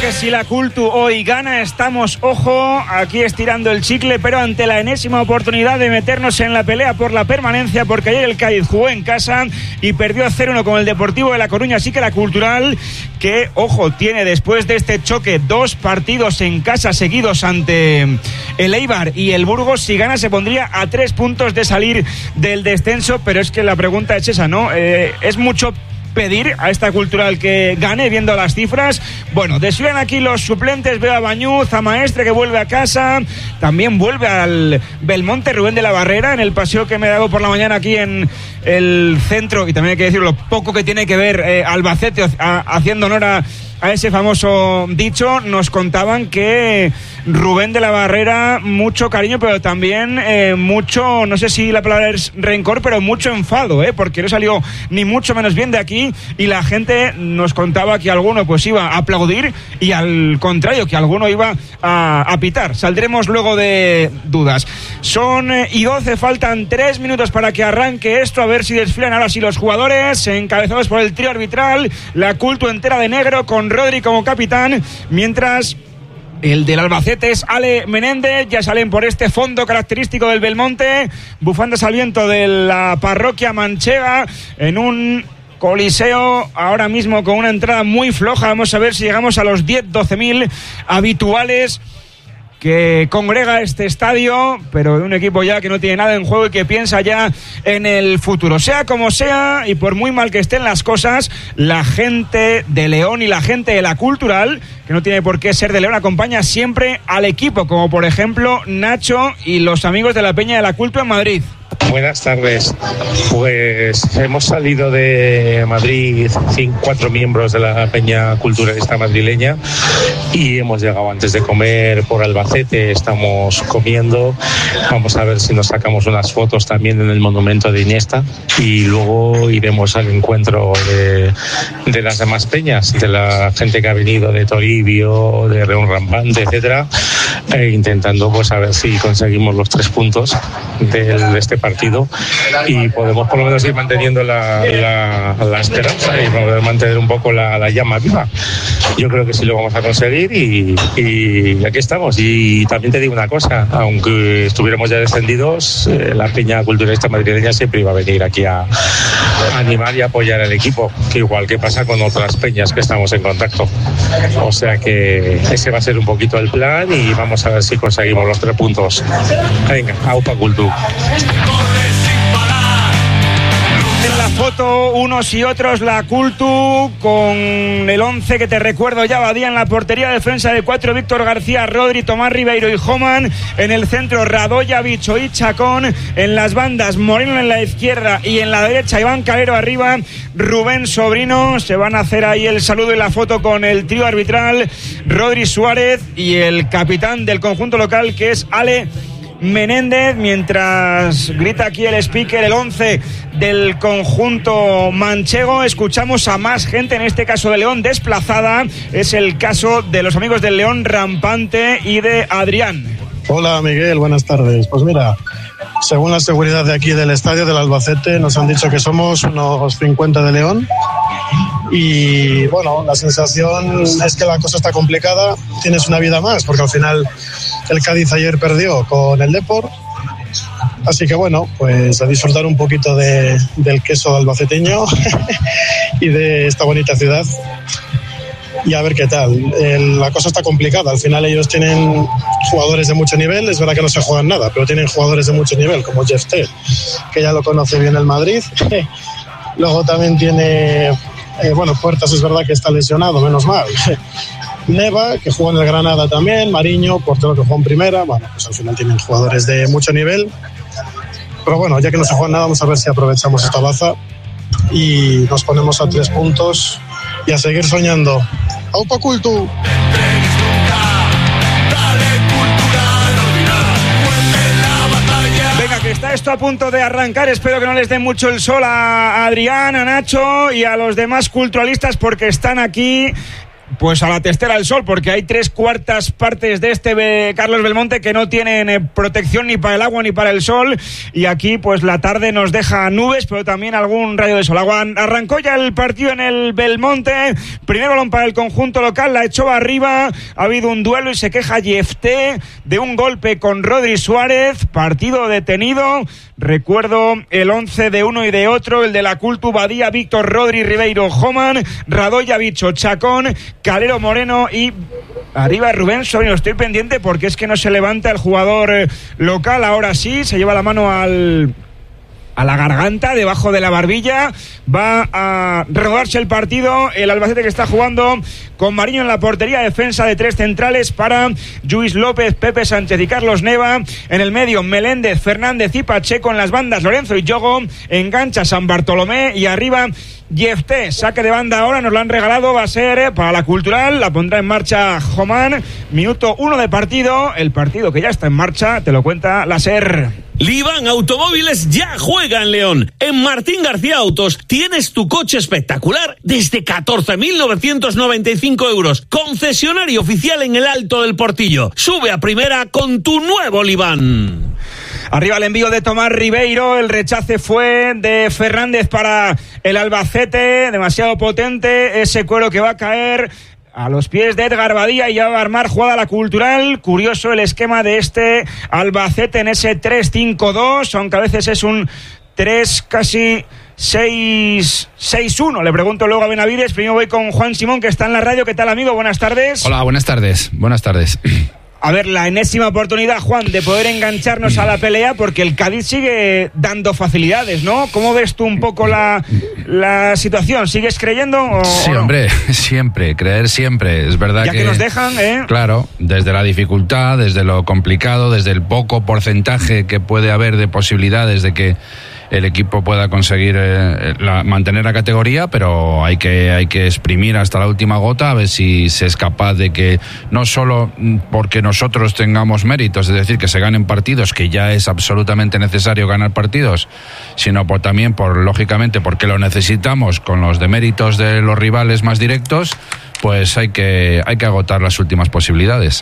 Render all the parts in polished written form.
que si la Cultu hoy gana, estamos, ojo, aquí estirando el chicle, pero ante la enésima oportunidad de meternos en la pelea por la permanencia, porque ayer el Cádiz jugó en casa y perdió 0-1 con el Deportivo de La Coruña. Así que la Cultural, que, ojo, tiene después de este choque 2 partidos en casa seguidos ante el Eibar y el Burgos, si gana se pondría a 3 puntos de salir del descenso. Pero es que la pregunta es esa, ¿no? Es mucho pedir a esta Cultural que gane viendo las cifras. Bueno, desfían aquí los suplentes. Veo a Bañuz, a Maestre, que vuelve a casa. También vuelve al Belmonte Rubén de la Barrera, en el paseo que me he dado por la mañana aquí en el centro. Y también hay que decir lo poco que tiene que ver Albacete, haciendo honor a ese famoso dicho. Nos contaban que Rubén de la Barrera, mucho cariño, pero también mucho, no sé si la palabra es rencor, pero mucho enfado, porque no salió ni mucho menos bien de aquí, y la gente nos contaba que alguno pues iba a aplaudir y al contrario, que alguno iba a pitar. Saldremos luego de dudas. Son y 12, faltan 3 minutos para que arranque esto, a ver si desfilan ahora sí los jugadores, encabezados por el trío arbitral, la Cultu entera de negro, con Rodri como capitán, mientras el del Albacete es Ale Menéndez. Ya salen por este fondo característico del Belmonte, bufandas al viento de la parroquia manchega, en un coliseo ahora mismo con una entrada muy floja. Vamos a ver si llegamos a los 10-12.000 habituales que congrega este estadio, pero de un equipo ya que no tiene nada en juego y que piensa ya en el futuro. Sea como sea, y por muy mal que estén las cosas, la gente de León y la gente de la Cultural, que no tiene por qué ser de León, acompaña siempre al equipo, como por ejemplo Nacho y los amigos de la Peña de la Cultu en Madrid. Buenas tardes. Pues hemos salido de Madrid 4 miembros de la Peña Culturalista madrileña y hemos llegado antes de comer por Albacete. Estamos comiendo. Vamos a ver si nos sacamos unas fotos también en el monumento de Iniesta y luego iremos al encuentro de las demás peñas, de la gente que ha venido de Toribio, de Reón Rampante, etcétera, intentando pues a ver si conseguimos los 3 puntos de este partido y podemos por lo menos ir manteniendo la esperanza y poder mantener un poco la llama viva. Yo creo que sí lo vamos a conseguir y aquí estamos. Y también te digo una cosa, aunque estuviéramos ya descendidos, la Peña Culturalista madrileña siempre iba a venir aquí a animar y apoyar al equipo, que igual que pasa con otras peñas que estamos en contacto. O sea que ese va a ser un poquito el plan y vamos a ver si conseguimos los 3 puntos. Venga, aupa Cultu. En la foto, unos y otros, la Cultu con el 11 que te recuerdo ya: Badía en la portería, defensa de 4, Víctor García, Rodri, Tomás Ribeiro y Homan. En el centro, Radoya, Bicho y Chacón. En las bandas, Moreno en la izquierda y en la derecha, Iván Calero arriba, Rubén Sobrino. Se van a hacer ahí el saludo y la foto con el trío arbitral, Rodri Suárez y el capitán del conjunto local, que es Ale Menéndez, mientras grita aquí el speaker el 11 del conjunto manchego. Escuchamos a más gente, en este caso de León desplazada. Es el caso de los amigos del León Rampante y de Adrián. Hola Miguel, buenas tardes. Pues mira, según la seguridad de aquí del estadio del Albacete, nos han dicho que somos unos 50 de León. Y bueno, la sensación es que la cosa está complicada. Tienes una vida más, porque al final el Cádiz ayer perdió con el Depor. Así que bueno, pues a disfrutar un poquito del queso albaceteño y de esta bonita ciudad. Y a ver qué tal. La cosa está complicada. Al final ellos tienen jugadores de mucho nivel. Es verdad que no se juegan nada, pero tienen jugadores de mucho nivel, como Jeff T, que ya lo conoce bien el Madrid. Luego también tiene... Puertas es verdad que está lesionado, menos mal. Neva, que jugó en el Granada también, Mariño, portero que jugó en primera. Bueno, pues al final tienen jugadores de mucho nivel. Pero bueno, ya que no se juega nada, vamos a ver si aprovechamos esta baza y nos ponemos a 3 puntos y a seguir soñando. ¡Aupa Cultu! Que está esto a punto de arrancar. Espero que no les dé mucho el sol a Adrián, a Nacho y a los demás culturalistas, porque están aquí pues a la testera del sol, porque hay 3/4 partes de este Carlos Belmonte que no tienen protección ni para el agua ni para el sol, y aquí pues la tarde nos deja nubes, pero también algún rayo de sol. Arrancó ya el partido en el Belmonte, primer balón para el conjunto local, la echó arriba, ha habido un duelo y se queja Yefté de un golpe con Rodri Suárez, partido detenido. Recuerdo el 11 de uno y de otro, el de la Cultu, Badía, Víctor, Rodri, Ribeiro, Homan, Radoya, Bicho, Chacón, Calero, Moreno y arriba Rubén Sobrino. Estoy pendiente porque es que no se levanta el jugador local. Ahora sí, se lleva la mano a la garganta, debajo de la barbilla. Va a reanudarse el partido. El Albacete, que está jugando con Mariño en la portería, defensa de 3 centrales para Lluís López, Pepe Sánchez y Carlos Neva. En el medio, Meléndez, Fernández y Pacheco. En las bandas, Lorenzo y Yogo. Engancha San Bartolomé y arriba Yefté. Saque de banda ahora, nos lo han regalado, va a ser para la Cultural, la pondrá en marcha Jomán. Minuto 1 de partido, el partido que ya está en marcha, te lo cuenta la SER. Liban Automóviles ya juega en León. En Martín García Autos tienes tu coche espectacular desde 14.995 euros. Concesionario oficial en el Alto del Portillo. Sube a primera con tu nuevo Liban. Arriba el envío de Tomás Ribeiro, el rechace fue de Fernández para el Albacete, demasiado potente, ese cuero que va a caer a los pies de Edgar Badía y ya va a armar jugada la Cultural. Curioso el esquema de este Albacete en ese 3-5-2, aunque a veces es un 3 casi 6-1. Le pregunto luego a Benavides. Primero voy con Juan Simón, que está en la radio. ¿Qué tal, amigo? Buenas tardes. Hola, buenas tardes. Buenas tardes. A ver, la enésima oportunidad, Juan, de poder engancharnos a la pelea, porque el Cádiz sigue dando facilidades, ¿no? ¿Cómo ves tú un poco la situación? ¿Sigues creyendo? Sí, no? Hombre, siempre, creer siempre. Es verdad ya que nos dejan, Claro, desde la dificultad, desde lo complicado, desde el poco porcentaje que puede haber de posibilidades de que el equipo pueda conseguir mantener la categoría, pero hay que exprimir hasta la última gota a ver si se es capaz de que, no solo porque nosotros tengamos méritos, es decir, que se ganen partidos, que ya es absolutamente necesario ganar partidos, sino también lógicamente porque lo necesitamos con los deméritos de los rivales más directos, pues hay que agotar las últimas posibilidades.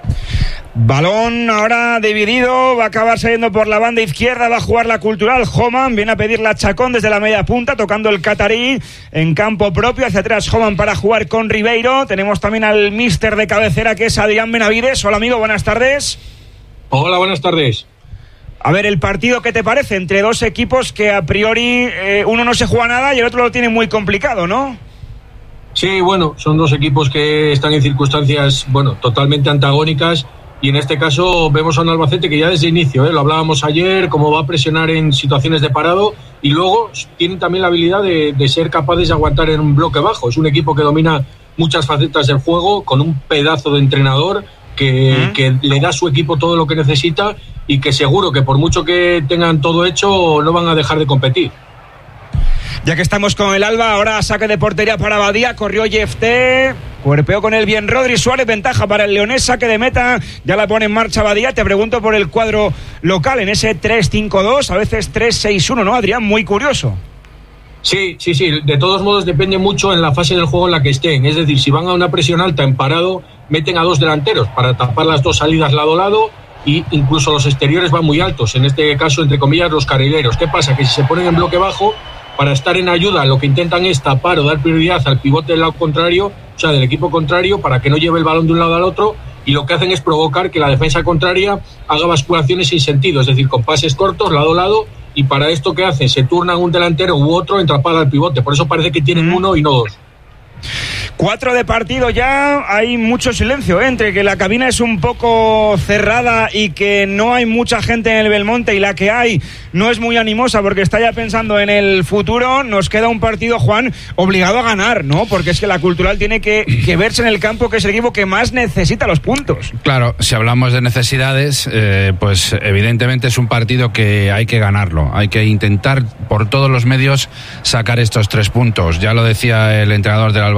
Balón ahora dividido, va a acabar saliendo por la banda izquierda, va a jugar la Cultural. Homan viene a pedirle a Chacón desde la media punta, tocando el catarí en campo propio. Hacia atrás Homan para jugar con Ribeiro. Tenemos también al míster de cabecera, que es Adrián Benavides. Hola, amigo, buenas tardes. Hola, buenas tardes. A ver, el partido, ¿qué te parece? Entre dos equipos que a priori uno no se juega nada y el otro lo tiene muy complicado, ¿no? Sí, bueno, son dos equipos que están en circunstancias, totalmente antagónicas. Y en este caso vemos a un Albacete que ya desde inicio, lo hablábamos ayer, cómo va a presionar en situaciones de parado, y luego tienen también la habilidad de ser capaces de aguantar en un bloque bajo. Es un equipo que domina muchas facetas del juego, con un pedazo de entrenador que le da a su equipo todo lo que necesita, y que seguro que por mucho que tengan todo hecho no van a dejar de competir. Ya que estamos con el Alba, ahora saque de portería para Badía, corrió Yefté, cuerpeó con él bien Rodri Suárez, ventaja para el leonés, saque de meta, ya la pone en marcha Badía. Te pregunto por el cuadro local en ese 3-5-2, a veces 3-6-1, ¿no, Adrián? Muy curioso. Sí, de todos modos depende mucho en la fase del juego en la que estén, es decir, si van a una presión alta en parado, meten a dos delanteros para tapar las dos salidas lado a lado, y incluso los exteriores van muy altos, en este caso, entre comillas, los carrileros. ¿Qué pasa? Que si se ponen en bloque bajo, para estar en ayuda, lo que intentan es tapar o dar prioridad al pivote del lado contrario, o sea, del equipo contrario, para que no lleve el balón de un lado al otro, y lo que hacen es provocar que la defensa contraria haga basculaciones sin sentido, es decir, con pases cortos, lado a lado, y para esto, ¿qué hacen? Se turnan un delantero u otro en tapar al pivote, por eso parece que tienen uno y no dos. 4 de partido ya, hay mucho silencio, entre que la cabina es un poco cerrada y que no hay mucha gente en el Belmonte, y la que hay no es muy animosa porque está ya pensando en el futuro. Nos queda un partido, Juan, obligado a ganar, ¿no? Porque es que la Cultural tiene que verse en el campo, que es el equipo que más necesita los puntos. Claro, si hablamos de necesidades, pues evidentemente es un partido que hay que ganarlo, hay que intentar por todos los medios sacar estos 3 puntos. Ya lo decía el entrenador del Albacete, que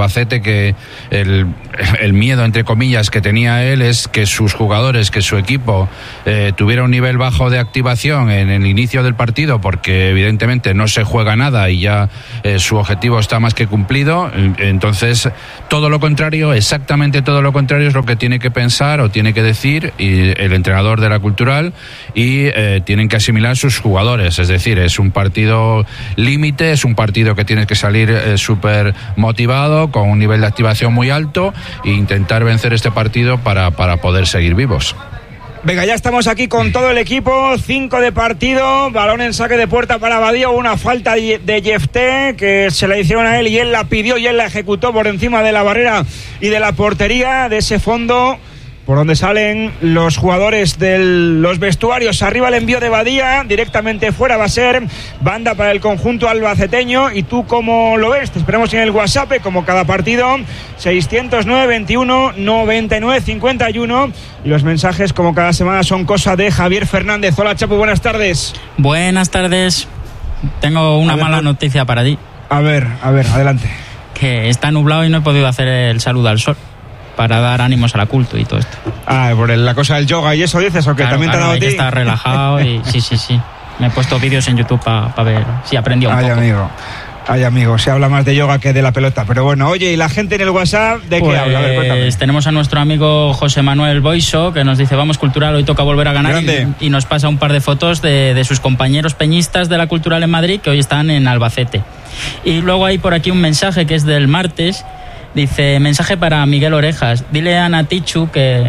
que el miedo, entre comillas, que tenía él es que sus jugadores, que su equipo tuviera un nivel bajo de activación en el inicio del partido, porque evidentemente no se juega nada y ya su objetivo está más que cumplido. Entonces, todo lo contrario, exactamente todo lo contrario es lo que tiene que pensar o tiene que decir el entrenador de la Cultural, y tienen que asimilar sus jugadores. Es decir, es un partido límite, es un partido que tienes que salir súper motivado, con un nivel de activación muy alto, e intentar vencer este partido para poder seguir vivos. Venga, ya estamos aquí con todo el equipo, 5 de partido, balón en saque de puerta para Badía, una falta de Jefté que se la hicieron a él y él la pidió y él la ejecutó por encima de la barrera y de la portería, de ese fondo por donde salen los jugadores de los vestuarios. Arriba el envío de Badía, directamente fuera va a ser banda para el conjunto albaceteño. ¿Y tú cómo lo ves? Te esperamos en el WhatsApp, como cada partido, 609 21 99 51, y los mensajes, como cada semana, son cosa de Javier Fernández. Hola, Chapu, buenas tardes. Buenas tardes. Tengo una mala noticia para ti. A ver, adelante. Que está nublado y no he podido hacer el saludo al sol para dar ánimos a la Culto y todo esto. Por la cosa del yoga y eso dices, o que claro, también te ha dado a ti. Hay que estar relajado y sí. Me he puesto vídeos en YouTube para ver si aprendí un poco. Ay, amigo, se habla más de yoga que de la pelota. Pero bueno, oye, ¿y la gente en el WhatsApp de qué habla? A ver, cuéntame. Tenemos a nuestro amigo José Manuel Boiso, que nos dice: vamos Cultural, hoy toca volver a ganar. Y nos pasa un par de fotos de sus compañeros peñistas de la Cultural en Madrid, que hoy están en Albacete. Y luego hay por aquí un mensaje que es del martes. Dice: mensaje para Miguel Orejas, dile a Natichu que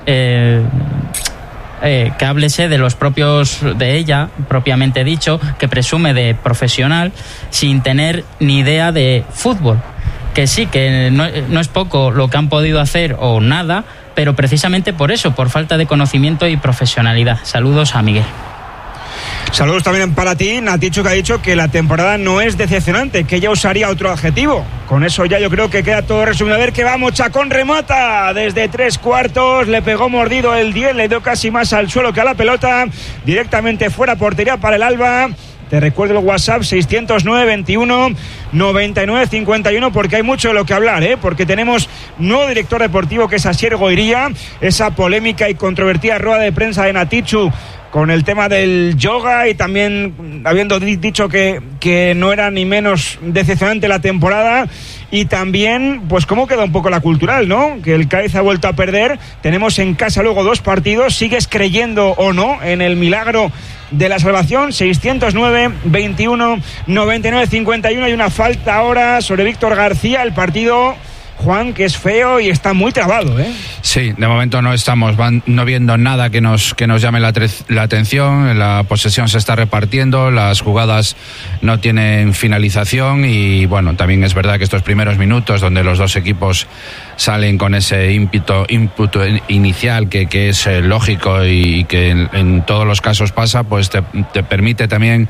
háblese de los propios de ella, propiamente dicho, que presume de profesional sin tener ni idea de fútbol. Que sí, que no es poco lo que han podido hacer o nada, pero precisamente por eso, por falta de conocimiento y profesionalidad. Saludos a Miguel. Saludos también para ti, Natichu, que ha dicho que la temporada no es decepcionante, que ella usaría otro adjetivo. Con eso ya yo creo que queda todo resumido. A ver que vamos, Chacón remata desde 3/4, le pegó mordido el 10, le dio casi más al suelo que a la pelota, directamente fuera, portería para el Alba. Te recuerdo el WhatsApp, 609 21 99 51, porque hay mucho de lo que hablar, porque tenemos nuevo director deportivo, que es Asier Goiría, esa polémica y controvertida rueda de prensa de Natichu con el tema del yoga, y también habiendo dicho que no era ni menos decepcionante la temporada. Y también, pues cómo queda un poco la Cultural, ¿no? Que el Cádiz ha vuelto a perder. Tenemos en casa luego 2 partidos. ¿Sigues creyendo o no en el milagro de la salvación? 609 21 99 51. Hay una falta ahora sobre Víctor García. El partido, Juan, que es feo y está muy trabado, Sí, de momento no estamos no viendo nada que nos llame la atención. La posesión se está repartiendo, las jugadas no tienen finalización, y bueno, también es verdad que estos primeros minutos donde los dos equipos salen con ese ímpetu inicial que es lógico y que en todos los casos pasa, pues te permite también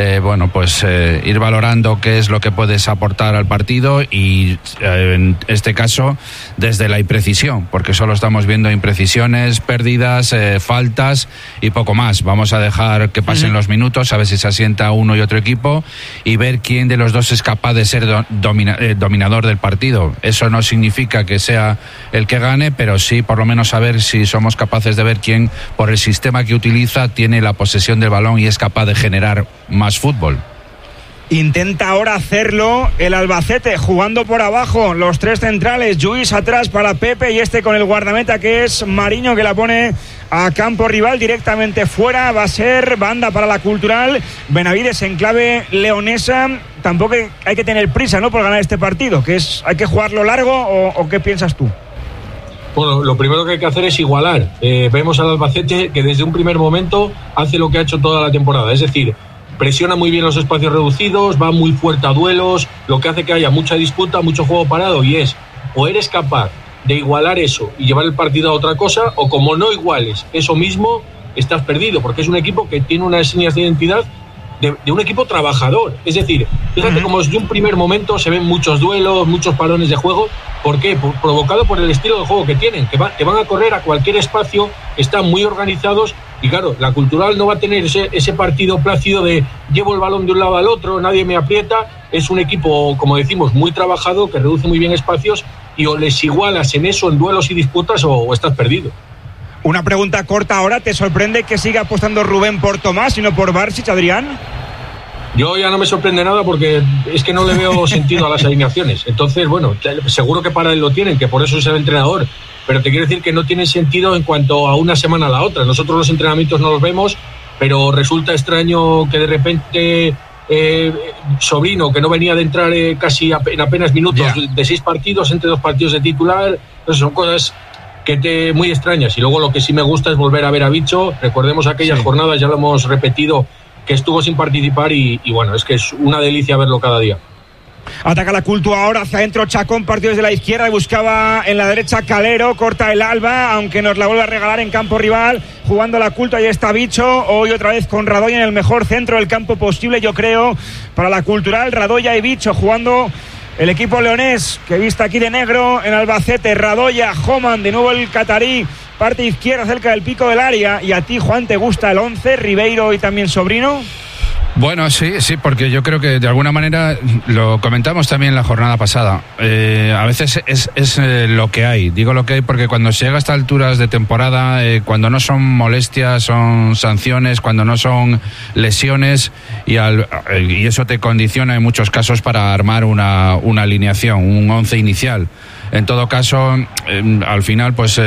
ir valorando qué es lo que puedes aportar al partido, y en este caso desde la imprecisión, porque solo estamos viendo imprecisiones, pérdidas, faltas y poco más. Vamos a dejar que pasen los minutos, a ver si se asienta uno y otro equipo, y ver quién de los dos es capaz de ser dominador del partido. Eso no significa que sea el que gane, pero sí por lo menos saber si somos capaces de ver quién, por el sistema que utiliza, tiene la posesión del balón y es capaz de generar más fútbol. Intenta ahora hacerlo el Albacete, jugando por abajo, los 3 centrales, Lluís atrás para Pepe, y con el guardameta, que es Mariño, que la pone a campo rival, directamente fuera. Va a ser banda para la Cultural. Benavides en clave leonesa. Tampoco hay que tener prisa, ¿no?, por ganar este partido, hay que jugarlo largo, o ¿qué piensas tú? Bueno, lo primero que hay que hacer es igualar. Vemos al Albacete que desde un primer momento hace lo que ha hecho toda la temporada, es decir, presiona muy bien los espacios reducidos, va muy fuerte a duelos, lo que hace que haya mucha disputa, mucho juego parado, y o eres capaz de igualar eso y llevar el partido a otra cosa, o como no iguales eso mismo, estás perdido, porque es un equipo que tiene unas señas de identidad de un equipo trabajador. Es decir, fíjate cómo desde un primer momento se ven muchos duelos, muchos parones de juego. ¿Por qué? Provocado por el estilo de juego que tienen, que van a correr a cualquier espacio, están muy organizados. Y claro, la Cultural no va a tener ese partido plácido de llevo el balón de un lado al otro, nadie me aprieta. Es un equipo, como decimos, muy trabajado, que reduce muy bien espacios y o les igualas en eso, en duelos y disputas, o estás perdido. Una pregunta corta ahora, ¿te sorprende que siga apostando Rubén por Tomás y no por Barsic, Adrián? Yo ya no me sorprende nada porque es que no le veo sentido a las alineaciones. Entonces, bueno, seguro que para él lo tienen, que por eso es el entrenador, pero te quiero decir que no tiene sentido en cuanto a una semana a la otra. Nosotros los entrenamientos no los vemos, pero resulta extraño que de repente Sobrino, que no venía de entrar casi en apenas minutos, de 6 partidos, entre 2 partidos de titular, pues son cosas que muy extrañas. Y luego lo que sí me gusta es volver a ver a Bicho. Recordemos aquellas jornadas, ya lo hemos repetido, que estuvo sin participar y bueno, es que es una delicia verlo cada día. Ataca la Cultu ahora hacia adentro, Chacón partió desde la izquierda y buscaba en la derecha Calero, corta el Alba, aunque nos la vuelve a regalar en campo rival, jugando la Cultu, ahí está Bicho, hoy otra vez con Radoya en el mejor centro del campo posible, yo creo, para la Cultural, Radoya y Bicho jugando el equipo leonés, que viste aquí de negro en Albacete, Radoya, Homan, de nuevo el catarí, parte izquierda cerca del pico del área. Y a ti, Juan, ¿te gusta el 11? Ribeiro y también Sobrino. Bueno, sí, porque yo creo que de alguna manera lo comentamos también la jornada pasada. A veces es lo que hay. Digo lo que hay porque cuando se llega a estas alturas de temporada, cuando no son molestias, son sanciones, cuando no son lesiones, y eso te condiciona en muchos casos para armar una alineación, un 11 inicial. En todo caso, al final, pues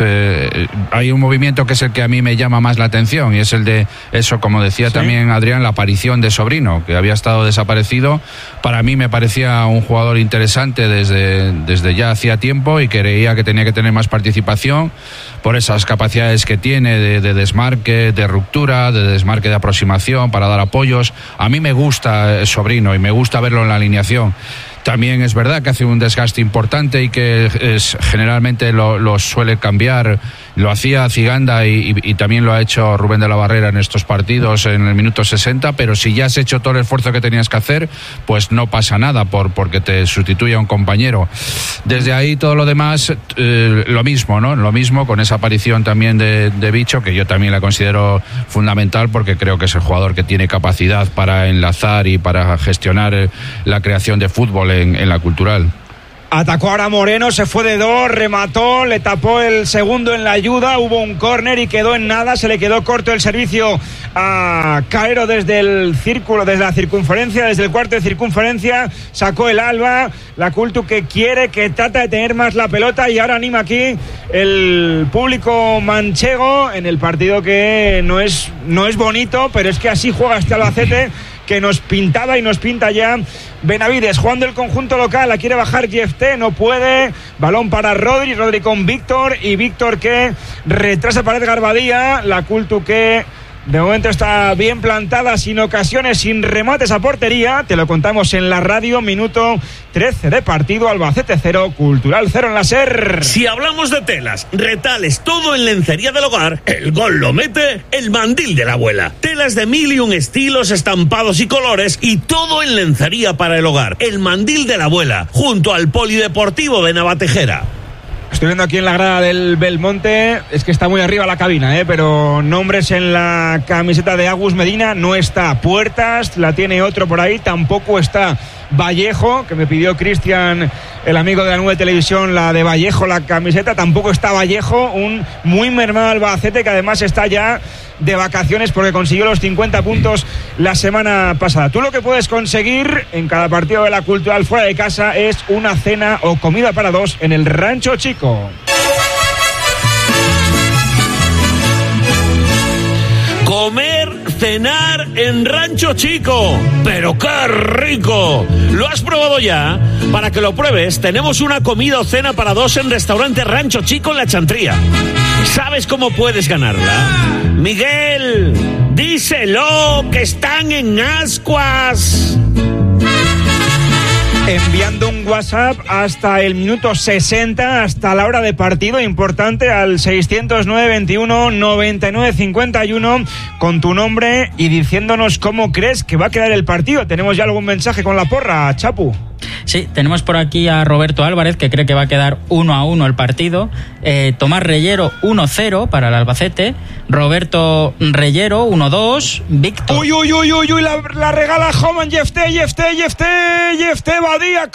hay un movimiento que es el que a mí me llama más la atención, y es el de eso, como decía también Adrián, la aparición de Sobrino, que había estado desaparecido. Para mí me parecía un jugador interesante desde ya hacía tiempo, y creía que tenía que tener más participación por esas capacidades que tiene de desmarque, de ruptura, de desmarque de aproximación, para dar apoyos. A mí me gusta Sobrino y me gusta verlo en la alineación. También es verdad que hace un desgaste importante y que generalmente lo suele cambiar. Lo hacía Ciganda y también lo ha hecho Rubén de la Barrera en estos partidos en el minuto 60, pero si ya has hecho todo el esfuerzo que tenías que hacer, pues no pasa nada porque te sustituye a un compañero. Desde ahí todo lo demás, lo mismo, ¿no? Lo mismo con esa aparición también de Bicho, que yo también la considero fundamental, porque creo que es el jugador que tiene capacidad para enlazar y para gestionar la creación de fútbol en la Cultural. Atacó ahora Moreno, se fue de 2, remató, le tapó el segundo en la ayuda, hubo un córner y quedó en nada, se le quedó corto el servicio a Calero desde el círculo, desde la circunferencia, desde el cuarto de circunferencia, sacó el Alba, la Cultu que quiere, que trata de tener más la pelota, y ahora anima aquí el público manchego en el partido que no es bonito, pero es que así juega este Albacete, que nos pintaba y nos pinta ya Benavides, jugando el conjunto local, la quiere bajar Jefté, no puede, balón para Rodri con Víctor, y Víctor que retrasa para Edgar Badía, la Cultu que de momento está bien plantada, sin ocasiones, sin remates a portería. Te lo contamos en la radio, minuto 13 de partido, Albacete 0, Cultural 0 en la SER. Si hablamos de telas, retales, todo en lencería del hogar, el gol lo mete el Mandil de la Abuela. Telas de 1001 estilos, estampados y colores, y todo en lencería para el hogar. El Mandil de la Abuela, junto al Polideportivo de Navatejera. Estoy viendo aquí en la grada del Belmonte, es que está muy arriba la cabina, pero nombres en la camiseta de Agus Medina no está. Puertas, la tiene otro por ahí, tampoco está Vallejo, que me pidió Cristian, el amigo de la Nube Televisión, la de Vallejo, la camiseta, tampoco está Vallejo, un muy mermado Albacete que además está ya de vacaciones porque consiguió los 50 puntos la semana pasada. Tú lo que puedes conseguir en cada partido de la Cultural fuera de casa es una cena o comida para 2 en el Rancho Chico. Comer, cenar en Rancho Chico. ¡Pero qué rico! ¿Lo has probado ya? Para que lo pruebes, tenemos una comida o cena para 2 en restaurante Rancho Chico en La Chantría. ¿Sabes cómo puedes ganarla? Miguel, díselo, que están en Ascuas. Enviando un WhatsApp hasta el minuto 60, hasta la hora de partido, importante, al 609 21 99 51, con tu nombre y diciéndonos cómo crees que va a quedar el partido. ¿Tenemos ya algún mensaje con la porra, Chapu? Sí, tenemos por aquí a Roberto Álvarez, que cree que va a quedar 1-1 el partido. Tomás Reyero, 1-0 para el Albacete. Roberto Reyero, 1-2. Víctor. Uy, la regala Homan, Jefté, Badía,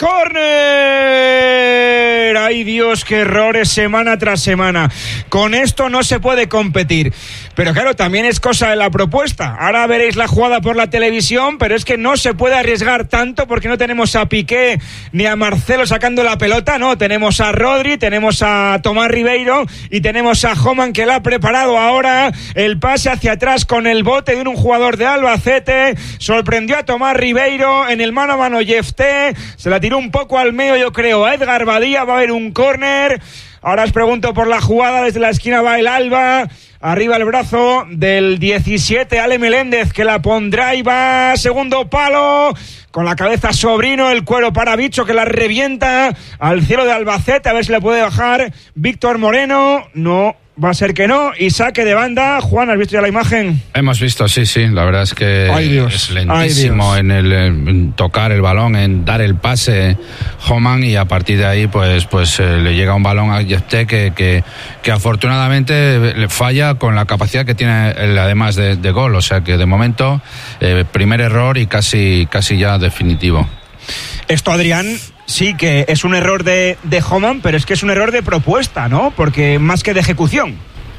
córner. Ay Dios, qué errores semana tras semana. Con esto no se puede competir. Pero claro, también es cosa de la propuesta. Ahora veréis la jugada por la televisión, pero es que no se puede arriesgar tanto porque no tenemos a Piqué ni a Marcelo sacando la pelota, no, tenemos a Rodri, tenemos a Tomás Ribeiro y tenemos a Homan, que la ha preparado ahora el pase hacia atrás con el bote de un jugador de Albacete. Sorprendió a Tomás Ribeiro en el mano a mano. Jefté se la tiró un poco al medio, yo creo, a Edgar Badía. Va a haber un córner. Ahora os pregunto por la jugada. Desde la esquina va el Alba. Arriba el brazo del 17, Ale Meléndez, que la pondrá y va segundo palo. Con la cabeza Sobrino, el cuero para Bicho, que la revienta al cielo de Albacete. A ver si le puede bajar Víctor Moreno. No, va a ser que no. Y saque de banda. Juan, ¿has visto ya la imagen? Hemos visto, sí. La verdad es que es lentísimo en tocar el balón, en dar el pase Homan, y a partir de ahí pues le llega un balón a Jefté que afortunadamente le falla con la capacidad que tiene él, además de gol. O sea que de momento primer error y casi ya definitivo. Esto, Adrián, sí que es un error de Homan, pero es que es un error de propuesta, ¿no? Porque más que de ejecución.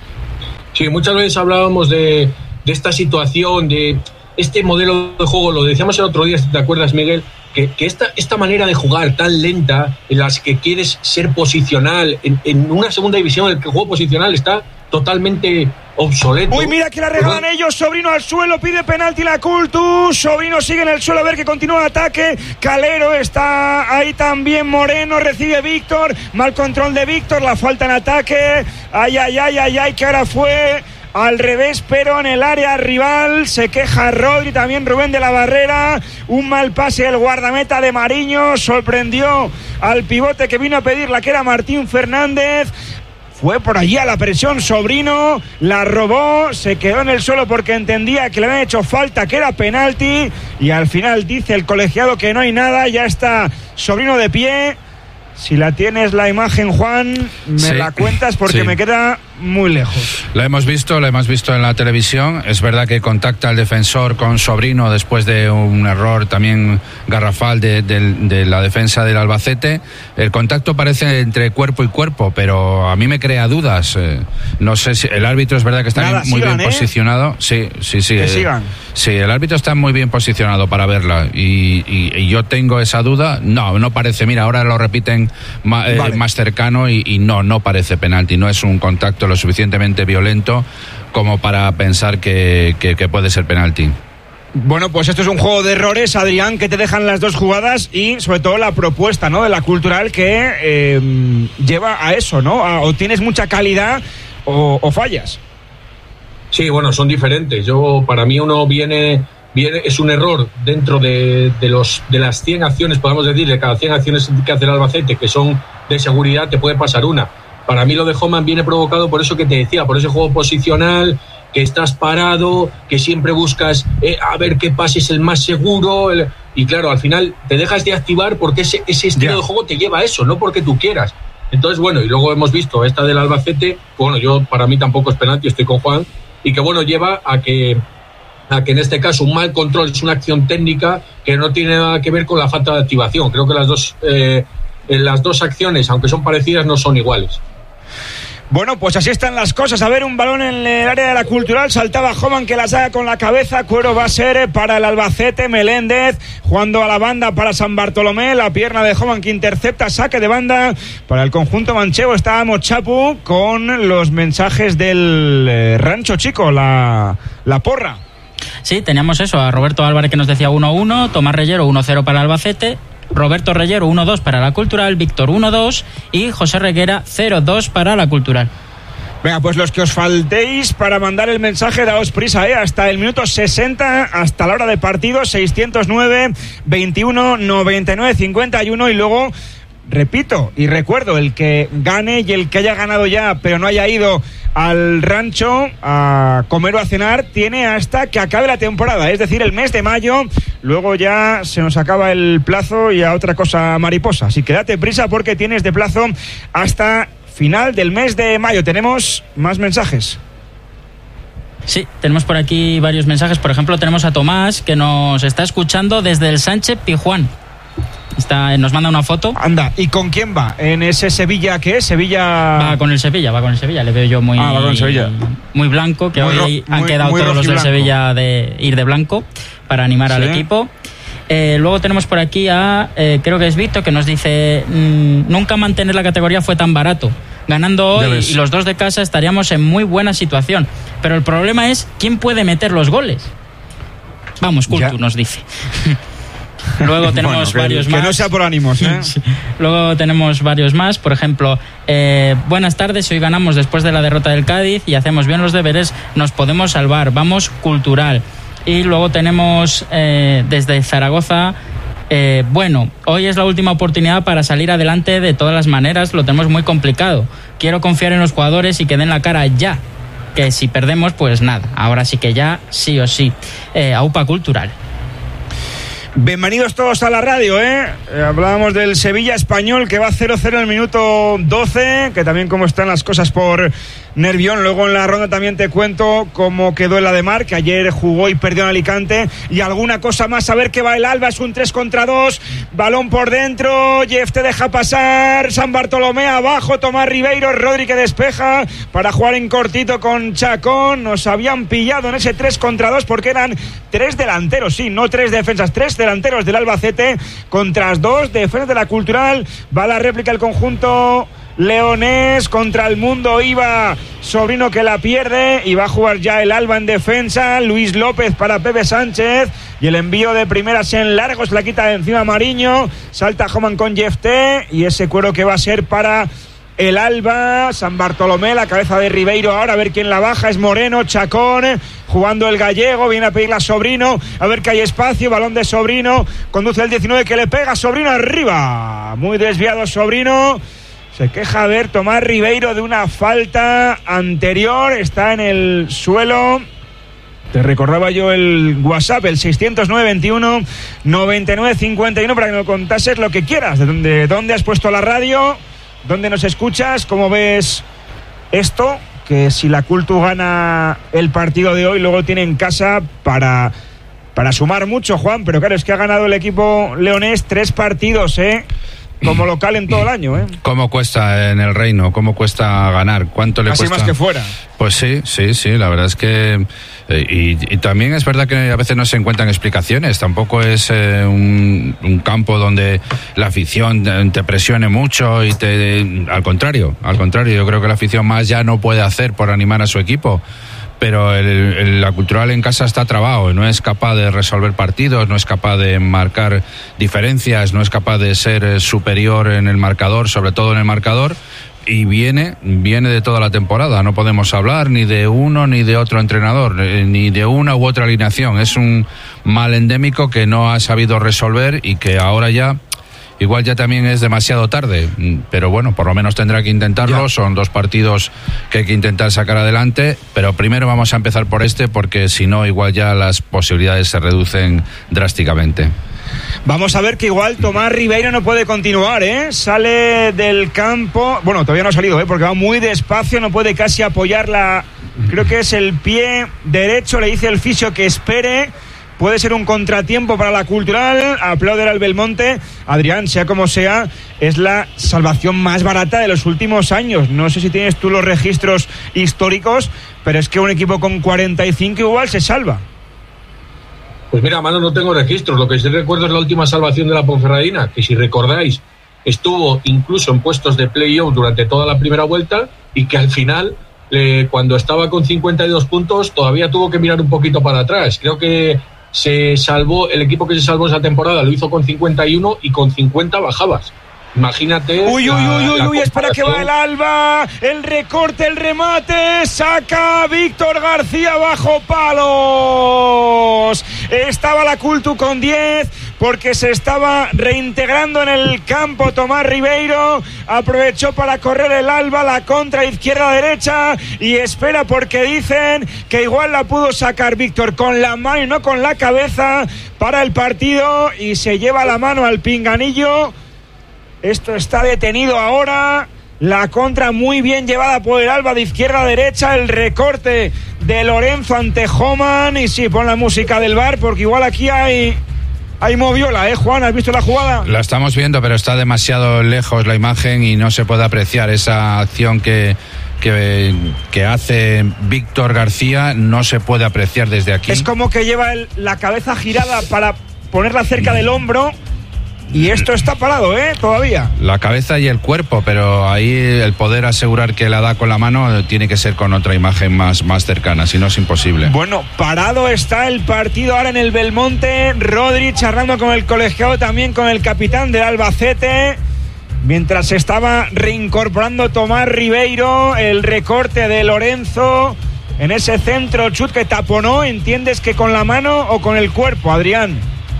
Sí, muchas veces hablábamos de esta situación, de este modelo de juego. Lo decíamos el otro día, si te acuerdas, Miguel, que esta manera de jugar tan lenta, en las que quieres ser posicional, en una segunda división el juego posicional está totalmente obsoleto. Uy, mira que la regalan ellos. Sobrino al suelo, pide penalti la Cultus. Sobrino sigue en el suelo, a ver que continúa el ataque. Calero está ahí también. Moreno recibe Víctor. Mal control de Víctor, la falta en ataque. Ay, que ahora fue al revés, pero en el área rival. Se queja Rodri, también Rubén de la Barrera. Un mal pase del guardameta de Mariño. Sorprendió al pivote que vino a pedirla, que era Martín Fernández. Fue por allí a la presión Sobrino, la robó, se quedó en el suelo porque entendía que le habían hecho falta, que era penalti, y al final dice el colegiado que no hay nada. Ya está Sobrino de pie. Si la tienes la imagen, Juan, la cuentas porque me queda muy lejos. La hemos visto en la televisión. Es verdad que contacta al defensor con Sobrino después de un error también garrafal de la defensa del Albacete. El contacto parece entre cuerpo y cuerpo, pero a mí me crea dudas. No sé si el árbitro es verdad que está muy bien posicionado. Sí. Que sigan. Sí, el árbitro está muy bien posicionado para verla y yo tengo esa duda. No parece. Mira, ahora lo repiten más cercano y no parece penalti. No es un contacto lo suficientemente violento como para pensar que puede ser penalti. Bueno, pues esto es un juego de errores, Adrián, que te dejan las dos jugadas y sobre todo la propuesta, ¿no?, de la Cultural, que lleva a eso, ¿no? O tienes mucha calidad o fallas. Sí, bueno, son diferentes. Para mí uno viene es un error dentro de las 100 acciones, podemos decir, de cada 100 acciones que hace el Albacete, que son de seguridad, te puede pasar una. Para mí lo de Homan viene provocado por eso que te decía, por ese juego posicional, que estás parado, que siempre buscas a ver qué pase es el más seguro, y claro, al final te dejas de activar porque ese estilo de juego te lleva a eso, no porque tú quieras. Entonces, bueno, y luego hemos visto esta del Albacete, bueno, para mí tampoco es penalti, estoy con Juan, y que bueno, lleva a que en este caso un mal control es una acción técnica que no tiene nada que ver con la falta de activación. Creo que las dos acciones, aunque son parecidas, no son iguales. Bueno, pues así están las cosas. A ver, un balón en el área de la Cultural. Saltaba Homan, que la saca con la cabeza. Cuero va a ser para el Albacete. Meléndez jugando a la banda para San Bartolomé. La pierna de Homan que intercepta. Saque de banda para el conjunto manchego. Estábamos, Chapu, con los mensajes del Rancho Chico, la porra. Sí, teníamos eso, a Roberto Álvarez, que nos decía 1-1, Tomás Reyero 1-0 para Albacete, Roberto Reyero 1-2 para la Cultural, Víctor 1-2 y José Reguera 0-2 para la Cultural. Venga, pues los que os faltéis para mandar el mensaje, daos prisa, hasta el minuto 60, hasta la hora de partido, 609 21 99 51, y luego, repito y recuerdo, el que gane y el que haya ganado ya pero no haya ido al rancho a comer o a cenar, tiene hasta que acabe la temporada, es decir, el mes de mayo. Luego ya se nos acaba el plazo y a otra cosa mariposa. Así que date prisa porque tienes de plazo hasta final del mes de mayo. Tenemos más mensajes. Sí, tenemos por aquí varios mensajes. Por ejemplo, tenemos a Tomás, que nos está escuchando desde el Sánchez Pizjuán. Nos manda una foto. Anda, ¿y con quién va? ¿En ese Sevilla qué es? ¿Sevilla? Va con el Sevilla. Le veo yo muy, va con el Sevilla. Muy blanco, que muy hoy han quedado todos los del Sevilla de ir de blanco para animar al equipo. Luego tenemos por aquí a, creo que es Víctor, que nos dice, nunca mantener la categoría fue tan barato. Ganando hoy y los dos de casa estaríamos en muy buena situación. Pero el problema es quién puede meter los goles. Vamos, Cultu nos dice. Luego tenemos varios más. Que no sea por ánimos, ¿eh? Sí. Luego tenemos varios más. Por ejemplo, buenas tardes, hoy ganamos después de la derrota del Cádiz y hacemos bien los deberes, nos podemos salvar. Vamos, Cultural. Y luego tenemos desde Zaragoza... bueno, hoy es la última oportunidad para salir adelante de todas las maneras, lo tenemos muy complicado. Quiero confiar en los jugadores y que den la cara ya, que si perdemos pues nada, ahora sí que ya, sí o sí. AUPA Cultural. Bienvenidos todos a la radio, hablábamos del Sevilla Español, que va 0-0 en el minuto 12, que también cómo están las cosas por Nervión. Luego en la ronda también te cuento cómo quedó el Ademar, que ayer jugó y perdió en Alicante, y alguna cosa más. A ver qué va el Alba, es un 3 contra 2, balón por dentro, Jeff te deja pasar, San Bartolomé abajo, Tomás Ribeiro, Rodri que despeja para jugar en cortito con Chacón. Nos habían pillado en ese 3 contra 2 porque eran 3 delanteros, sí, no 3 defensas, 3 delanteros del Albacete contra 2 defensas de la Cultural. Va la réplica el conjunto leonés contra el Mundo Iba, Sobrino que la pierde, y va a jugar ya el Alba en defensa. Luis López para Pepe Sánchez, y el envío de primeras en largo se la quita de encima Mariño, salta Homan con Jeff T, y ese cuero que va a ser para el Alba. San Bartolomé, la cabeza de Ribeiro ahora, a ver quién la baja, es Moreno, Chacón jugando el gallego, viene a pedirle a Sobrino, a ver que hay espacio, balón de Sobrino, conduce el 19 que le pega, Sobrino arriba, muy desviado Sobrino. Se queja, a ver, Tomás Ribeiro de una falta anterior, está en el suelo. Te recordaba yo el WhatsApp, el 609-21-99-51, para que me contases lo que quieras, de dónde has puesto la radio, dónde nos escuchas, cómo ves esto, que si la Cultu gana el partido de hoy, luego tiene en casa para sumar mucho, Juan, pero claro, es que ha ganado el equipo leonés 3 partidos, como local en todo el año, ¿Cómo cuesta en el Reino? ¿Cómo cuesta ganar? ¿Cuánto le cuesta? Casi más que fuera. Pues sí, la verdad es que... Y también es verdad que a veces no se encuentran explicaciones. Tampoco es un campo donde la afición te presione mucho y al contrario, yo creo que la afición más ya no puede hacer por animar a su equipo. Pero la Cultural en casa está trabado, no es capaz de resolver partidos, no es capaz de marcar diferencias, no es capaz de ser superior en el marcador, sobre todo en el marcador, y viene de toda la temporada. No podemos hablar ni de uno ni de otro entrenador, ni de una u otra alineación. Es un mal endémico que no ha sabido resolver y que ahora ya... Igual ya también es demasiado tarde, pero bueno, por lo menos tendrá que intentarlo. Ya. Son 2 partidos que hay que intentar sacar adelante, pero primero vamos a empezar por porque si no, igual ya las posibilidades se reducen drásticamente. Vamos a ver que igual Tomás Ribeiro no puede continuar, sale del campo, bueno, todavía no ha salido, porque va muy despacio, no puede casi apoyar creo que es el pie derecho, le dice el fisio que espere. Puede ser un contratiempo para la Cultural. Aplaudir al Belmonte. Adrián, sea como sea, es la salvación más barata de los últimos años. No sé si tienes tú los registros históricos, pero es que un equipo con 45 igual se salva. Pues mira, mano, no tengo registros. Lo que sí recuerdo es la última salvación de la Ponferradina, que si recordáis, estuvo incluso en puestos de play-off durante toda la primera vuelta y que al final, cuando estaba con 52 puntos, todavía tuvo que mirar un poquito para atrás. Creo que se salvó, el equipo que se salvó esa temporada lo hizo con 51 y con 50 bajabas. Imagínate. Uy, espera que va el Alba, el recorte, el remate, saca Víctor García bajo palos. Estaba la Cultu con 10, porque se estaba reintegrando en el campo Tomás Ribeiro, aprovechó para correr el Alba, la contra izquierda-derecha, y espera porque dicen que igual la pudo sacar Víctor con la mano y no con la cabeza para el partido, y se lleva la mano al pinganillo. Esto está detenido ahora. La contra muy bien llevada por el Alba de izquierda a derecha, el recorte de Lorenzo ante Homan, y sí, pon la música del VAR porque igual aquí hay moviola, Juan, ¿has visto la jugada? La estamos viendo, pero está demasiado lejos la imagen y no se puede apreciar esa acción que hace Víctor García, no se puede apreciar desde aquí. Es como que lleva la cabeza girada para ponerla cerca del hombro. Y esto está parado, todavía. La cabeza y el cuerpo, pero ahí el poder asegurar que la da con la mano tiene que ser con otra imagen más cercana, si no es imposible. Bueno, parado está el partido ahora en el Belmonte. Rodri charlando con el colegiado, también con el capitán del Albacete. Mientras se estaba reincorporando Tomás Ribeiro, el recorte de Lorenzo en ese centro chut que taponó. ¿Entiendes que con la mano o con el cuerpo, Adrián?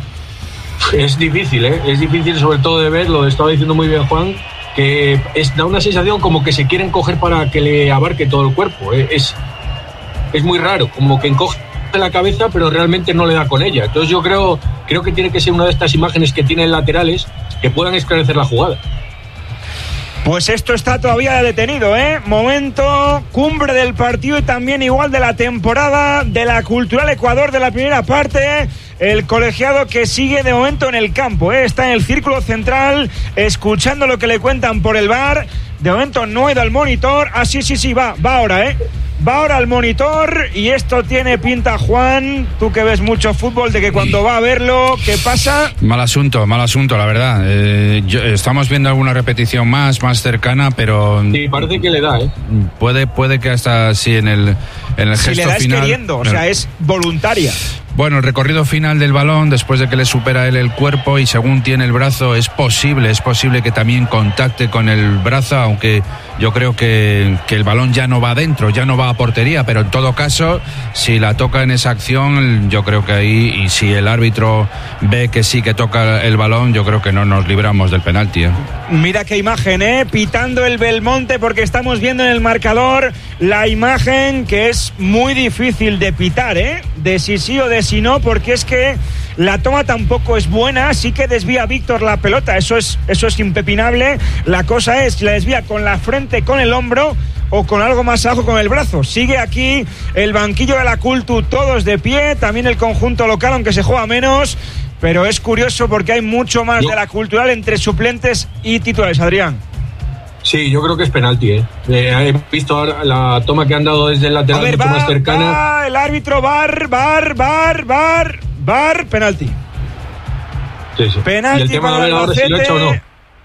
Es difícil, es difícil sobre todo de ver, lo estaba diciendo muy bien Juan, que da una sensación como que se quieren coger para que le abarque todo el cuerpo. Es muy raro, como que encoge la cabeza pero realmente no le da con ella. Entonces yo creo que tiene que ser una de estas imágenes que tienen laterales que puedan esclarecer la jugada. Pues esto está todavía detenido, momento cumbre del partido y también igual de la temporada de la Cultural Ecuador de la primera parte. El colegiado que sigue de momento en el campo, está en el círculo central escuchando lo que le cuentan por el VAR. De momento no ha ido al monitor. Sí, va ahora, va ahora al monitor, y esto tiene pinta, Juan, tú que ves mucho fútbol, de que cuando va a verlo, ¿qué pasa? Mal asunto, la verdad. Estamos viendo alguna repetición más cercana, pero sí, parece que le da, Puede que hasta así en el gesto si le da final. Es queriendo, o sea, es voluntaria. Bueno, el recorrido final del balón, después de que le supera él el cuerpo y según tiene el brazo, es posible que también contacte con el brazo, aunque yo creo que el balón ya no va adentro, ya no va a portería, pero en todo caso, si la toca en esa acción, yo creo que ahí, y si el árbitro ve que sí que toca el balón, yo creo que no nos libramos del penalti. Mira qué imagen, pitando el Belmonte, porque estamos viendo en el marcador la imagen que es muy difícil de pitar, de si sí o de si no, porque es que la toma tampoco es buena. Sí que desvía Víctor la pelota, eso es impepinable. La cosa es si la desvía con la frente, con el hombro o con algo más abajo, con el brazo. Sigue aquí el banquillo de la Cultu, todos de pie, también el conjunto local, aunque se juega menos, pero es curioso porque hay mucho más de la Cultural entre suplentes y titulares, Adrián. Sí, yo creo que es penalti, He visto ahora la toma que han dado desde el lateral mucho más cercana. El árbitro, bar, penalti. Sí. Penalti. ¿Y el tema para de ahora si lo ha hecho o no?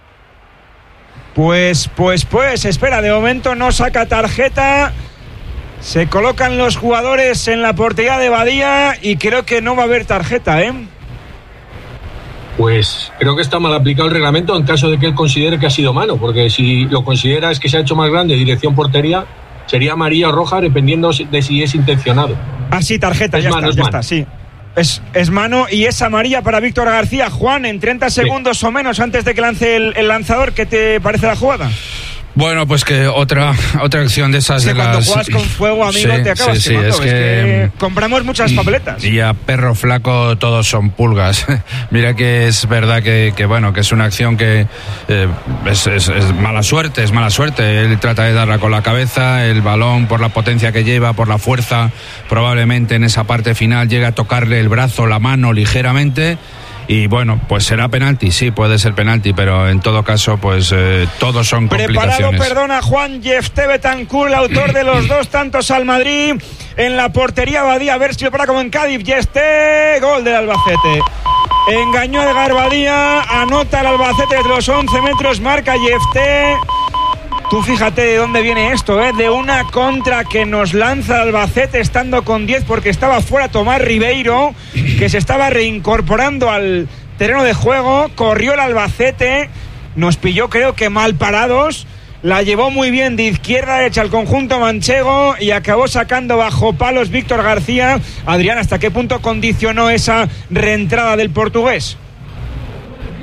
Pues, espera, de momento no saca tarjeta. Se colocan los jugadores en la portería de Badía y creo que no va a haber tarjeta, Pues creo que está mal aplicado el reglamento en caso de que él considere que ha sido mano, porque si lo considera es que se ha hecho más grande dirección portería, sería amarilla o roja dependiendo de si es intencionado. Sí, tarjeta, ya está, sí. Es mano y es amarilla para Víctor García. Juan, en 30 segundos o menos antes de que lance el lanzador, ¿qué te parece la jugada? Bueno, pues que otra acción de esas de cuando las... juegas con fuego, amigo, te acabas quemando. Es que compramos muchas papeletas. Y a perro flaco todos son pulgas. Mira que es verdad que es una acción que es mala suerte, Él trata de darla con la cabeza, el balón por la potencia que lleva, por la fuerza, probablemente en esa parte final llega a tocarle el brazo, la mano ligeramente. Y bueno, pues será penalti, sí, puede ser penalti, pero en todo caso, pues todos son complicaciones. Preparado, perdona, Juan Jefté Betancourt, el autor de los dos tantos al Madrid, en la portería Badía, a ver si lo para como en Cádiz. Jefté, gol del Albacete. Engañó Edgar Badía, anota el Albacete desde los 11 metros, marca Jefté. Tú fíjate de dónde viene esto, de una contra que nos lanza Albacete estando con 10 porque estaba fuera Tomás Ribeiro, que se estaba reincorporando al terreno de juego, corrió el Albacete, nos pilló creo que mal parados, la llevó muy bien de izquierda a derecha al conjunto manchego y acabó sacando bajo palos Víctor García. Adrián, ¿hasta qué punto condicionó esa reentrada del portugués?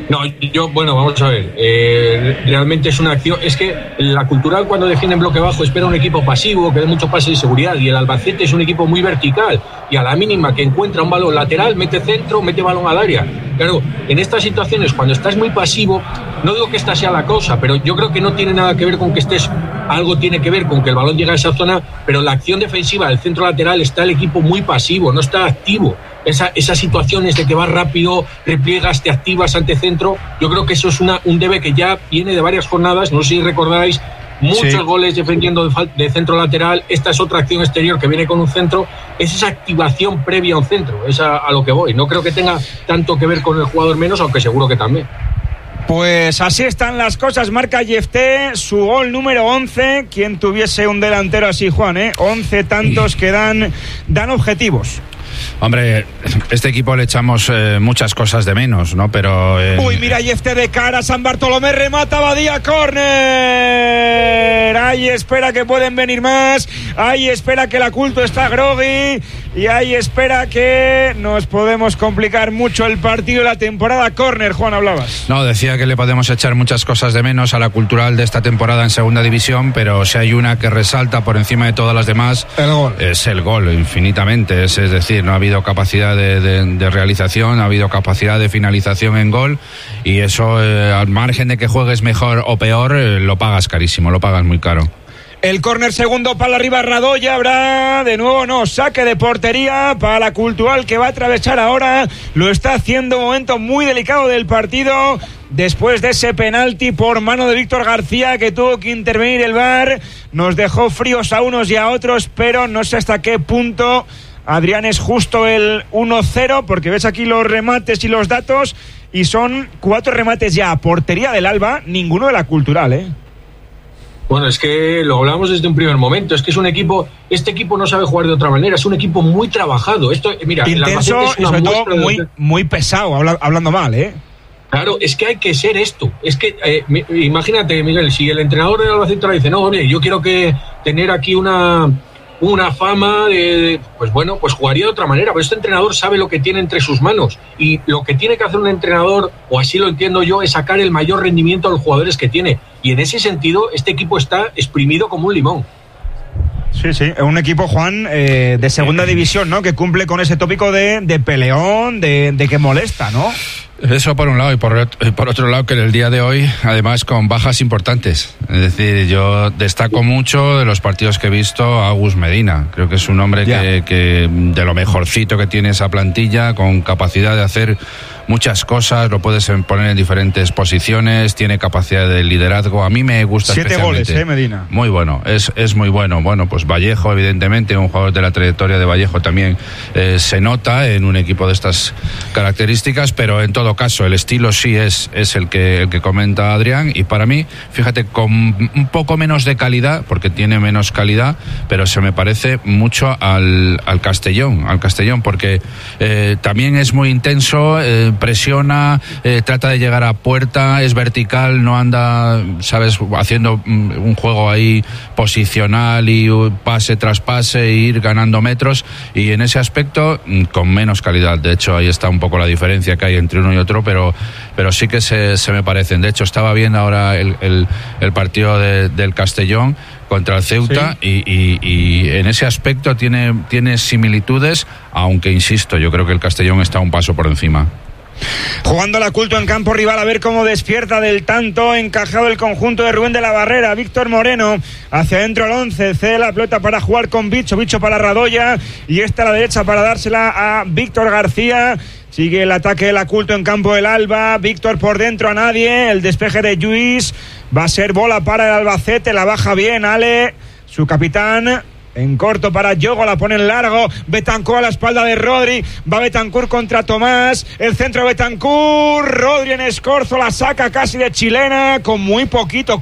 No, vamos a ver. Realmente es una acción. Es que la Cultural, cuando defiende en bloque bajo, espera un equipo pasivo que dé mucho pase de seguridad. Y el Albacete es un equipo muy vertical. Y a la mínima que encuentra un balón lateral, mete centro, mete balón al área. Claro, en estas situaciones, cuando estás muy pasivo, no digo que esta sea la causa, pero yo creo que no tiene nada que ver con que estés. Algo tiene que ver con que el balón llega a esa zona, pero la acción defensiva del centro lateral está el equipo muy pasivo, no está activo. Esas situaciones de que vas rápido, repliegas, te activas ante centro, yo creo que eso es un debe que ya viene de varias jornadas, no sé si recordáis, muchos goles defendiendo de centro lateral, esta es otra acción exterior que viene con un centro, es esa activación previa a un centro, es a lo que voy, no creo que tenga tanto que ver con el jugador menos, aunque seguro que también. Pues así están las cosas, marca Yefté, su gol número 11, quien tuviese un delantero así, Juan, 11 tantos que dan objetivos. Hombre, este equipo le echamos muchas cosas de menos, ¿no? Pero... Uy, mira Yefté de cara, San Bartolomé remata, Badía, córner. Ahí espera que pueden venir más, ahí espera que la Culto está groggy y ahí espera que nos podemos complicar mucho el partido de la temporada. Córner, Juan, hablabas. No, decía que le podemos echar muchas cosas de menos a la Cultural de esta temporada en segunda división, pero si hay una que resalta por encima de todas las demás, es el gol, infinitamente. Es decir, no ha habido capacidad de realización, ha habido capacidad de finalización en gol, y eso, al margen de que juegues mejor o peor, lo pagas carísimo, lo pagas muy caro. El córner segundo para arriba Radoya, habrá de nuevo saque de portería para la Cultural, que va a atravesar ahora, lo está haciendo en un momento muy delicado del partido, después de ese penalti por mano de Víctor García que tuvo que intervenir el VAR, nos dejó fríos a unos y a otros, pero no sé hasta qué punto, Adrián, es justo el 1-0, porque ves aquí los remates y los datos, y son 4 remates ya a portería del Alba, ninguno de la Cultural, Bueno, es que lo hablamos desde un primer momento, es que es un equipo, este equipo no sabe jugar de otra manera, es un equipo muy trabajado. Esto, mira, intenso y sobre todo muy pesado, hablando mal, Claro, es que hay que ser esto. Es que, imagínate, Miguel, si el entrenador del Albacete dice, no, hombre, yo quiero tener aquí una fama de, pues bueno, pues jugaría de otra manera, pero este entrenador sabe lo que tiene entre sus manos, y lo que tiene que hacer un entrenador, o así lo entiendo yo, es sacar el mayor rendimiento a los jugadores que tiene, y en ese sentido este equipo está exprimido como un limón. Sí, es un equipo, Juan, de segunda división, ¿no? Que cumple con ese tópico de peleón, de que molesta, ¿no? Eso por un lado, y por otro lado que en el día de hoy, además con bajas importantes. Es decir, yo destaco mucho de los partidos que he visto a Agus Medina. Creo que es un hombre que de lo mejorcito que tiene esa plantilla, con capacidad de hacer muchas cosas, lo puedes poner en diferentes posiciones, tiene capacidad de liderazgo. A mí me gusta 7 especialmente. 7 goles, Medina. Muy bueno, es muy bueno. Bueno, pues Vallejo, evidentemente, un jugador de la trayectoria de Vallejo también se nota en un equipo de estas características, pero en todo caso el estilo sí es el que comenta Adrián, y para mí, fíjate, con un poco menos de calidad, porque tiene menos calidad, pero se me parece mucho al Castellón, porque también es muy intenso, presiona, trata de llegar a puerta, es vertical, no anda, sabes, haciendo un juego ahí posicional y pase tras pase e ir ganando metros, y en ese aspecto con menos calidad. De hecho, ahí está un poco la diferencia que hay entre uno y otro, pero sí que se me parecen. De hecho, estaba viendo ahora el partido del Castellón contra el Ceuta, sí. y en ese aspecto tiene similitudes, aunque insisto, yo creo que el Castellón está un paso por encima. Jugando la Culto en campo rival, a ver cómo despierta del tanto, encajado el conjunto de Rubén de la Barrera. Víctor Moreno hacia adentro al 11, cede la pelota para jugar con Bicho para Radoya, y esta a la derecha para dársela a Víctor García. Sigue el ataque de la Culto en campo del Alba, Víctor por dentro a nadie, el despeje de Lluís, va a ser bola para el Albacete, la baja bien Ale, su capitán. En corto para Yogo, la pone en largo, Betancur a la espalda de Rodri, va Betancur contra Tomás, el centro de Betancur, Rodri en escorzo, la saca casi de chilena, con muy poquito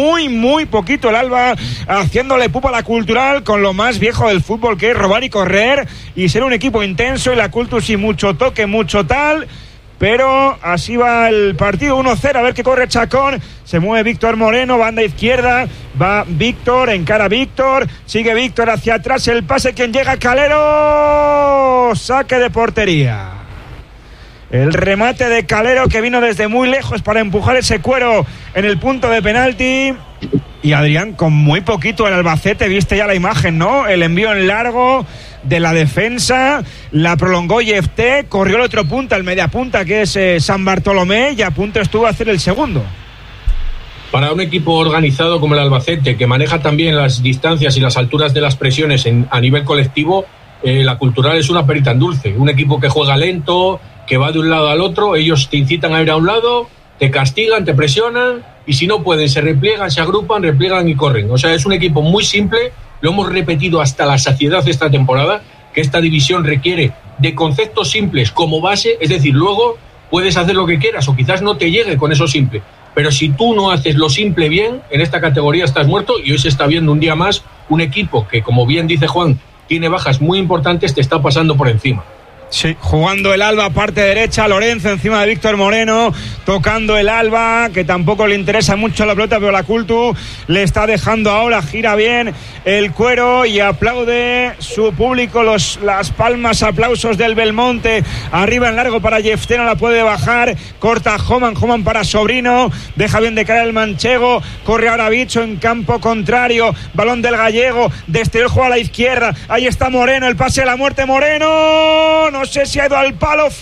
el Alba, haciéndole pupa a la Cultural, con lo más viejo del fútbol, que es robar y correr, y ser un equipo intenso, y la Cultural sin mucho toque, mucho tal. Pero así va el partido, 1-0, a ver qué corre Chacón, se mueve Víctor Moreno, banda izquierda, va Víctor, encara Víctor, sigue Víctor hacia atrás, el pase, quien llega, Calero, saque de portería. El remate de Calero, que vino desde muy lejos para empujar ese cuero en el punto de penalti. Y Adrián, con muy poquito el Albacete, viste ya la imagen, ¿no? El envío en largo de la defensa, la prolongó Yefté, corrió el otro punta, el media punta, que es San Bartolomé, y a punto estuvo a hacer el segundo. Para un equipo organizado como el Albacete, que maneja también las distancias y las alturas de las presiones a nivel colectivo, la Cultural es una perita en dulce. Un equipo que juega lento, que va de un lado al otro, ellos te incitan a ir a un lado, te castigan, te presionan, y si no pueden, se repliegan, se agrupan, repliegan y corren. O sea, es un equipo muy simple, lo hemos repetido hasta la saciedad esta temporada, que esta división requiere de conceptos simples como base, es decir, luego puedes hacer lo que quieras o quizás no te llegue con eso simple. Pero si tú no haces lo simple bien, en esta categoría estás muerto, y hoy se está viendo un día más un equipo que, como bien dice Juan, tiene bajas muy importantes, te está pasando por encima. Sí, jugando el Alba, parte derecha, Lorenzo encima de Víctor Moreno, tocando el Alba, que tampoco le interesa mucho la pelota, pero la Cultu le está dejando ahora, gira bien el cuero y aplaude su público, las palmas, aplausos del Belmonte, arriba en largo para Yefté, no la puede bajar, corta Homan para Sobrino, deja bien de cara el manchego, corre ahora Bicho en campo contrario, balón del gallego, de exterior juega a la izquierda, ahí está Moreno, el pase de la muerte, Moreno, no sé si ha ido al palo,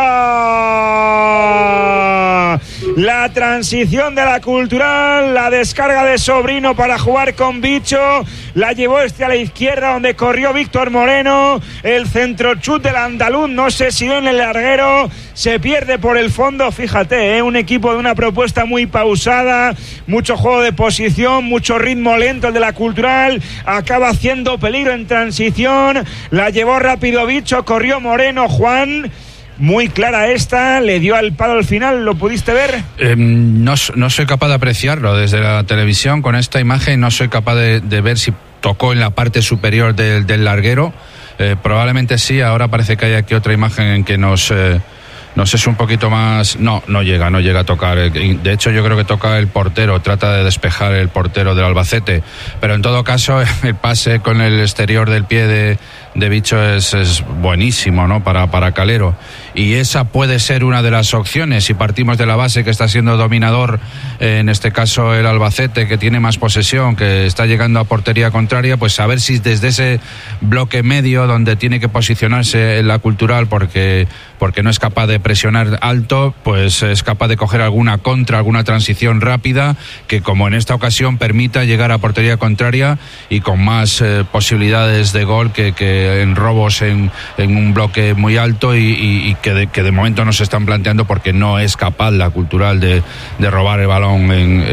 fuera. La transición de la Cultural, la descarga de Sobrino para jugar con Bicho, la llevó a la izquierda donde corrió Víctor Moreno, el centrochut del andaluz, no sé si en el larguero, se pierde por el fondo, fíjate, un equipo de una propuesta muy pausada, mucho juego de posición, mucho ritmo lento el de la Cultural, acaba haciendo peligro en transición, la llevó rápido Bicho, corrió Moreno, Juan, muy clara esta, le dio al palo al final, ¿lo pudiste ver? No soy capaz de apreciarlo desde la televisión con esta imagen, no soy capaz de ver si tocó en la parte superior del larguero, probablemente sí, ahora parece que hay aquí otra imagen en que nos es un poquito más, no llega a tocar, de hecho yo creo que toca el portero, trata de despejar el portero del Albacete, pero en todo caso el pase con el exterior del pie de Bicho es buenísimo, ¿no? Para Calero, y esa puede ser una de las opciones si partimos de la base que está siendo dominador, en este caso el Albacete, que tiene más posesión, que está llegando a portería contraria, pues a ver si desde ese bloque medio donde tiene que posicionarse en la Cultural porque no es capaz de presionar alto, pues es capaz de coger alguna contra, alguna transición rápida que, como en esta ocasión, permita llegar a portería contraria y con más posibilidades de gol que en robos en un bloque muy alto y que de momento no se están planteando porque no es capaz la Cultural de robar el balón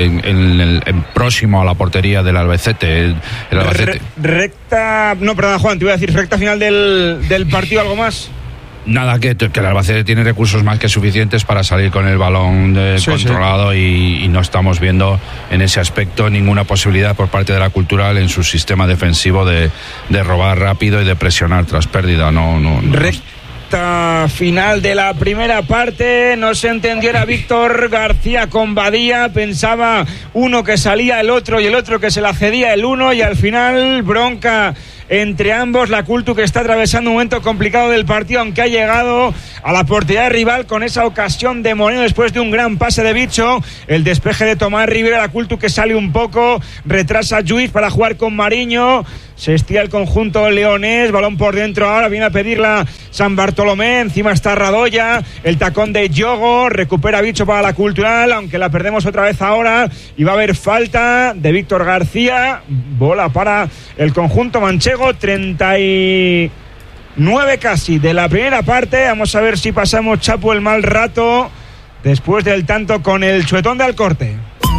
en próximo a la portería del Albacete. El Albacete. Juan, te iba a decir, recta final del partido, ¿algo más? Nada, que el Albacete tiene recursos más que suficientes para salir con el balón controlado. Y no estamos viendo en ese aspecto ninguna posibilidad por parte de la Cultural en su sistema defensivo de robar rápido y de presionar tras pérdida. Recta final de la primera parte, no se entendió, era Víctor García con Badía, pensaba uno que salía el otro y el otro que se la cedía el uno, y al final bronca entre ambos, la Cultu que está atravesando un momento complicado del partido, aunque ha llegado a la portería rival con esa ocasión de Moreno después de un gran pase de Bicho, el despeje de Tomás Rivera, la Cultu que sale un poco, retrasa a Lluís para jugar con Mariño, se estira el conjunto leonés, balón por dentro ahora, viene a pedirla San Bartolomé, encima está Radoya, el tacón de Yogo, recupera Bicho para la Cultural, aunque la perdemos otra vez ahora, y va a haber falta de Víctor García, bola para el conjunto manchego, 39 casi de la primera parte. Vamos a ver si pasamos, Chapu, el mal rato después del tanto con el chuletón de Alcorte.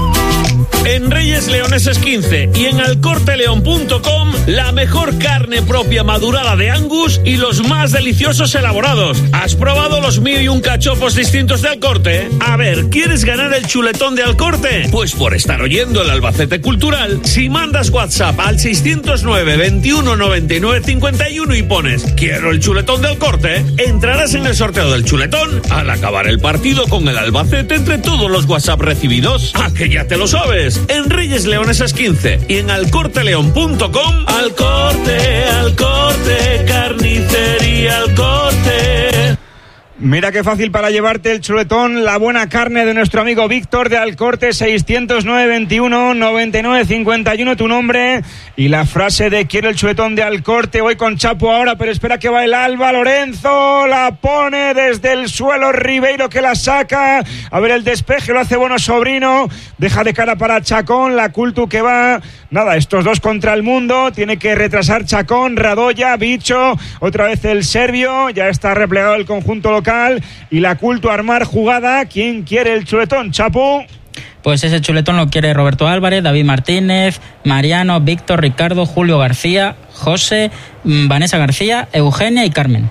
En Reyes Leoneses 15 y en alcorteleon.com, la mejor carne propia madurada de Angus y los más deliciosos elaborados. ¿Has probado los 1001 cachopos distintos de Alcorte? A ver, ¿quieres ganar el chuletón de Alcorte? Pues por estar oyendo el Albacete Cultural, si mandas WhatsApp al 609 21 99 51 y pones "quiero el chuletón de Alcorte", entrarás en el sorteo del chuletón al acabar el partido con el Albacete entre todos los WhatsApp recibidos. ¿A que ya te lo sabes? En Reyes Leonesas 15 y en alcorteleon.com. Alcorte, carnicería Alcorte. Mira qué fácil para llevarte el chuletón, la buena carne de nuestro amigo Víctor de Alcorte, 609 21 99 51, tu nombre y la frase de quiero el chuletón de Alcorte. Voy con Chapo ahora, pero espera que va el Alba. Lorenzo la pone desde el suelo, Ribeiro que la saca, a ver el despeje, lo hace bueno Sobrino, deja de cara para Chacón, la Cultu que va, nada, estos dos contra el mundo, tiene que retrasar Chacón, Radoya, Bicho, otra vez el serbio, ya está replegado el conjunto local y la Cultu a armar jugada. ¿Quién quiere el chuletón, Chapu? Pues ese chuletón lo quiere Roberto Álvarez, David Martínez, Mariano, Víctor, Ricardo, Julio García, José, Vanessa García, Eugenia y Carmen.